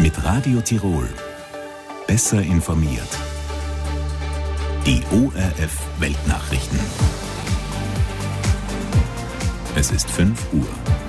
Mit Radio Tirol. Besser informiert. Die ORF Weltnachrichten. Es ist 5 Uhr.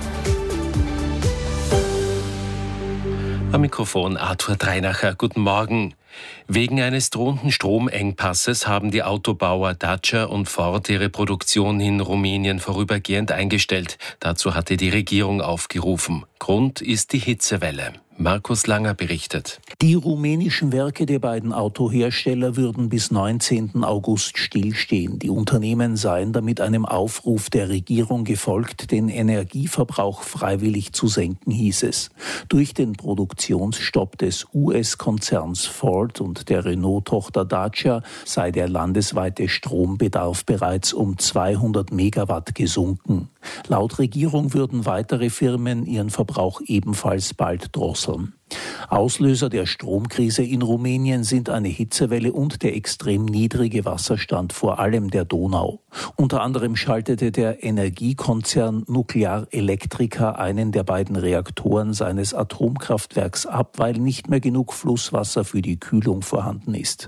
Am Mikrofon Arthur Dreinacher. Guten Morgen. Wegen eines drohenden Stromengpasses haben die Autobauer Dacia und Ford ihre Produktion in Rumänien vorübergehend eingestellt. Dazu hatte die Regierung aufgerufen. Grund ist die Hitzewelle. Markus Langer berichtet. Die rumänischen Werke der beiden Autohersteller würden bis 19. August stillstehen. Die Unternehmen seien damit einem Aufruf der Regierung gefolgt, den Energieverbrauch freiwillig zu senken, hieß es. Durch den Produktionsstopp des US-Konzerns Ford und der Renault-Tochter Dacia sei der landesweite Strombedarf bereits um 200 Megawatt gesunken. Laut Regierung würden weitere Firmen ihren Verbrauch ebenfalls bald drosseln. Auslöser der Stromkrise in Rumänien sind eine Hitzewelle und der extrem niedrige Wasserstand, vor allem der Donau. Unter anderem schaltete der Energiekonzern Nuclear Electrica einen der beiden Reaktoren seines Atomkraftwerks ab, weil nicht mehr genug Flusswasser für die Kühlung vorhanden ist.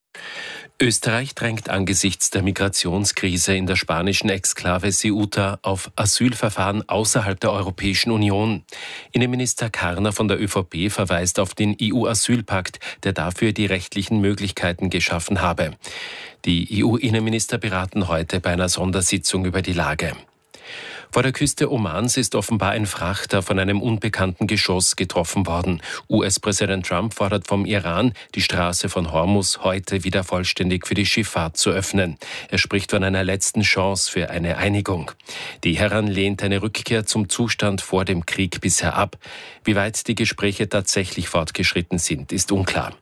Österreich drängt angesichts der Migrationskrise in der spanischen Exklave Ceuta auf Asylverfahren außerhalb der Europäischen Union. Innenminister Karner von der ÖVP verweist auf den EU-Asylpakt, der dafür die rechtlichen Möglichkeiten geschaffen habe. Die EU-Innenminister beraten heute bei einer Sondersitzung über die Lage. Vor der Küste Omans ist offenbar ein Frachter von einem unbekannten Geschoss getroffen worden. US-Präsident Trump fordert vom Iran, die Straße von Hormuz heute wieder vollständig für die Schifffahrt zu öffnen. Er spricht von einer letzten Chance für eine Einigung. Teheran lehnt eine Rückkehr zum Zustand vor dem Krieg bisher ab. Wie weit die Gespräche tatsächlich fortgeschritten sind, ist unklar.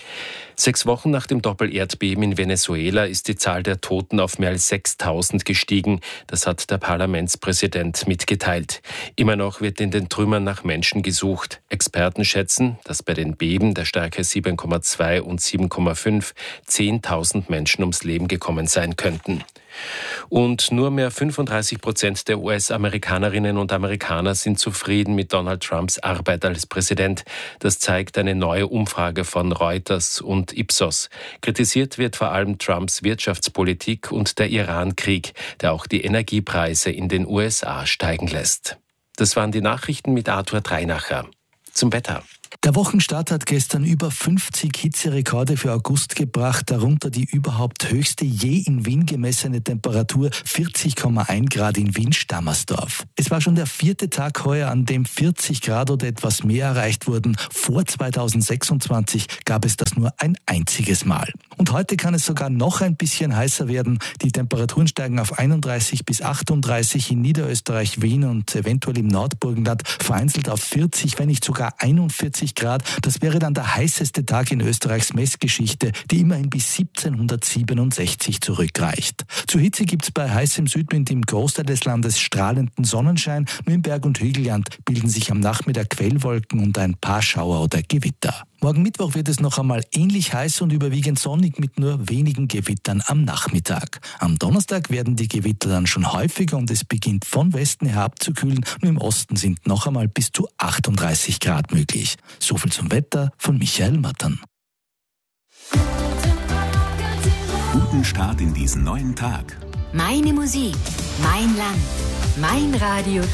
6 Wochen nach dem Doppelerdbeben in Venezuela ist die Zahl der Toten auf mehr als 6.000 gestiegen. Das hat der Parlamentspräsident mitgeteilt. Immer noch wird in den Trümmern nach Menschen gesucht. Experten schätzen, dass bei den Beben der Stärke 7,2 und 7,5 10.000 Menschen ums Leben gekommen sein könnten. Und nur mehr 35% der US-Amerikanerinnen und Amerikaner sind zufrieden mit Donald Trumps Arbeit als Präsident. Das zeigt eine neue Umfrage von Reuters und Ipsos. Kritisiert wird vor allem Trumps Wirtschaftspolitik und der Iran-Krieg, der auch die Energiepreise in den USA steigen lässt. Das waren die Nachrichten mit Arthur Dreinacher. Zum Wetter. Der Wochenstart hat gestern über 50 Hitzerekorde für August gebracht, darunter die überhaupt höchste je in Wien gemessene Temperatur 40,1 Grad in Wien-Stammersdorf. Es war schon der 4. Tag heuer, an dem 40 Grad oder etwas mehr erreicht wurden. Vor 2026 gab es das nur ein einziges Mal. Und heute kann es sogar noch ein bisschen heißer werden. Die Temperaturen steigen auf 31 bis 38 in Niederösterreich, Wien und eventuell im Nordburgenland, vereinzelt auf 40, wenn nicht sogar 41 Grad. Das wäre dann der heißeste Tag in Österreichs Messgeschichte, die immerhin bis 1767 zurückreicht. Zur Hitze gibt es bei heißem Südwind im Großteil des Landes strahlenden Sonnenschein. Nur im Berg- und Hügelland bilden sich am Nachmittag Quellwolken und ein paar Schauer oder Gewitter. Morgen Mittwoch wird es noch einmal ähnlich heiß und überwiegend sonnig mit nur wenigen Gewittern am Nachmittag. Am Donnerstag werden die Gewitter dann schon häufiger und es beginnt von Westen her abzukühlen. Nur im Osten sind noch einmal bis zu 38 Grad möglich. So viel zum Wetter von Michael Mattern. Guten Start in diesen neuen Tag. Meine Musik, mein Land, mein Radio